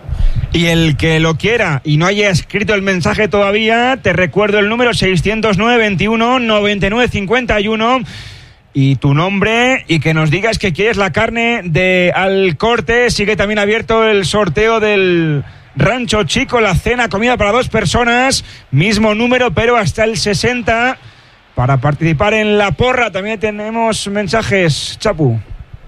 Y el que lo quiera y no haya escrito el mensaje todavía, te recuerdo el número 609 21 99 51 y tu nombre, y que nos digas que quieres la carne de Alcorte. Sigue también abierto el sorteo del Rancho Chico, la cena, comida para 2 personas, mismo número pero hasta el 60 para participar en la porra. También tenemos mensajes, Chapu.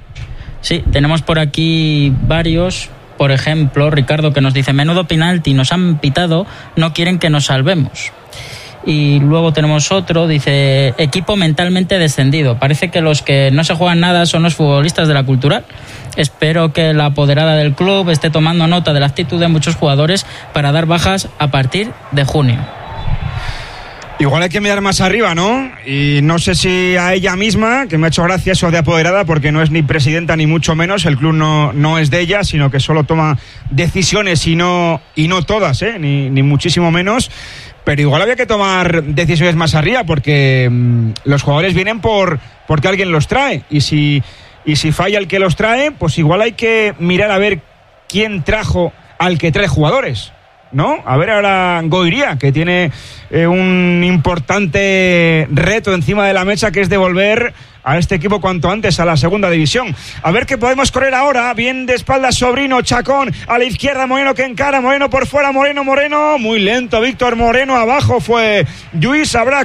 Sí, tenemos por aquí varios. Por ejemplo, Ricardo, que nos dice: menudo penalti, nos han pitado, no quieren que nos salvemos. Y luego tenemos otro, dice: equipo mentalmente descendido. Parece que los que no se juegan nada son los futbolistas de la Cultural. Espero que la apoderada del club esté tomando nota de la actitud de muchos jugadores para dar bajas a partir de junio. Igual hay que mirar más arriba, ¿no? Y no sé si a ella misma, que me ha hecho gracia eso de apoderada, porque no es ni presidenta ni mucho menos, el club no es de ella, sino que solo toma decisiones y no todas, ni muchísimo menos. Pero igual había que tomar decisiones más arriba, porque los jugadores vienen porque alguien los trae, y si falla el que los trae, pues igual hay que mirar a ver quién trajo al que trae jugadores, ¿no? A ver ahora Goiría, que tiene un importante reto encima de la mesa, que es devolver a este equipo cuanto antes a la segunda división. A ver qué podemos correr ahora. Bien de espaldas Sobrino, Chacón a la izquierda, Moreno que encara, Moreno por fuera, Moreno, muy lento Víctor Moreno, abajo fue Lluís, habrá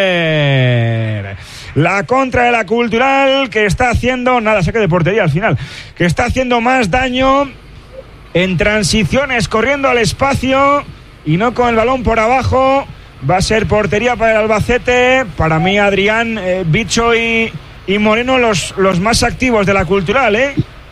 córner. La contra de la Cultural, que está haciendo, saque de portería al final, que está haciendo más daño en transiciones, corriendo al espacio y no con el balón por abajo. Va a ser portería para el Albacete. Para mí, Adrián, Bicho y Moreno los más activos de la Cultural, ¿eh?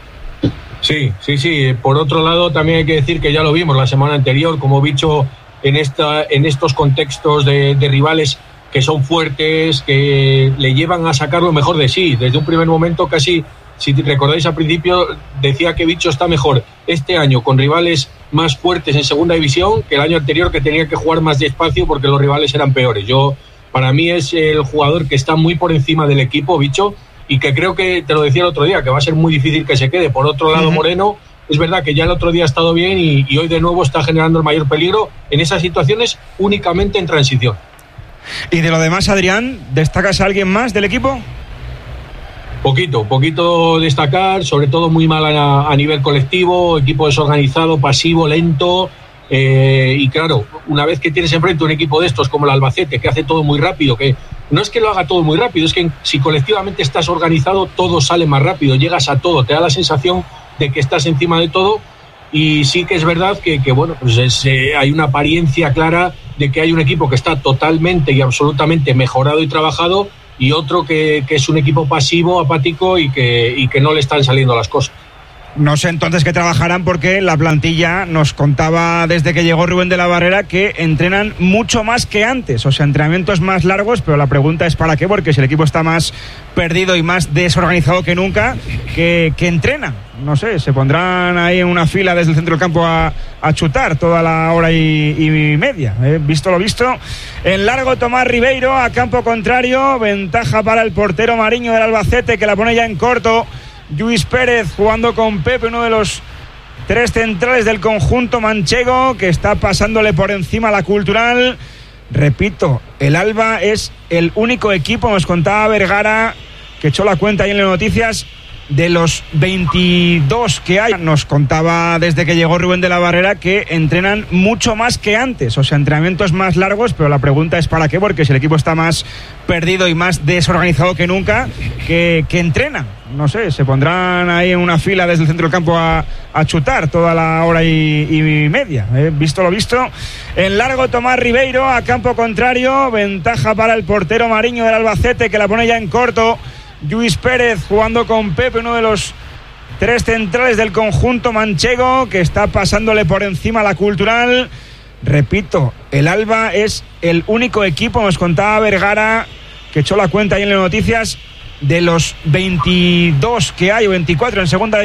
Sí. Por otro lado, también hay que decir que ya lo vimos la semana anterior, como Bicho en estos contextos de rivales que son fuertes, que le llevan a sacar lo mejor de sí. Desde un primer momento casi, si recordáis al principio, decía que Bicho está mejor este año con rivales más fuertes en segunda división que el año anterior, que tenía que jugar más despacio porque los rivales eran peores. Para mí es el jugador que está muy por encima del equipo, Bicho, y que creo que, te lo decía el otro día, que va a ser muy difícil que se quede. Por otro lado, Moreno, es verdad que ya el otro día ha estado bien y hoy de nuevo está generando el mayor peligro en esas situaciones, únicamente en transición. Y de lo demás, Adrián, ¿destacas a alguien más del equipo? Poquito destacar, sobre todo muy mal a nivel colectivo, equipo desorganizado, pasivo, lento, y claro, una vez que tienes enfrente un equipo de estos como el Albacete, que hace todo muy rápido, que no es que lo haga todo muy rápido, es que si colectivamente estás organizado, todo sale más rápido, llegas a todo, te da la sensación de que estás encima de todo. Y sí que es verdad que bueno, pues hay una apariencia clara de que hay un equipo que está totalmente y absolutamente mejorado y trabajado, y otro que es un equipo pasivo, apático y que no le están saliendo las cosas. No sé entonces qué trabajarán, porque la plantilla nos contaba desde que llegó Rubén de la Barrera que entrenan mucho más que antes, o sea, entrenamientos más largos, pero la pregunta es ¿para qué? Porque si el equipo está más perdido y más desorganizado que nunca, que entrenan. No sé, se pondrán ahí en una fila desde el centro del campo a chutar toda la hora y media. Visto lo visto. En largo, Tomás Ribeiro a campo contrario. Ventaja para el portero Mariño del Albacete, que la pone ya en corto. Lluís Pérez jugando con Pepe, uno de los 3 centrales del conjunto manchego, que está pasándole por encima a la Cultural. Repito, el Alba es el único equipo, nos contaba Vergara, que echó la cuenta ahí en las noticias, de los 22 que hay. Nos contaba desde que llegó Rubén de la Barrera que entrenan mucho más que antes, o sea, entrenamientos más largos, pero la pregunta es ¿para qué? Porque si el equipo está más perdido y más desorganizado que nunca, que entrenan. No sé, se pondrán ahí en una fila desde el centro del campo a chutar toda la hora y media. Visto lo visto. En largo Tomás Ribeiro a campo contrario. Ventaja para el portero Mariño del Albacete, que la pone ya en corto. Lluís Pérez jugando con Pepe, uno de los 3 centrales del conjunto manchego, que está pasándole por encima a la Cultural. Repito, el Alba es el único equipo, nos contaba Vergara, que echó la cuenta ahí en las noticias, de los 22 que hay, o 24 en segunda